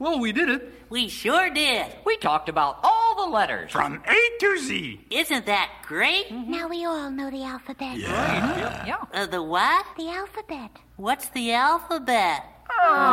Well, we did it. We sure did. We talked about all the letters. From A to Z. Isn't that great? Now we all know the alphabet. Yeah. Yeah. The what? The alphabet. What's the alphabet?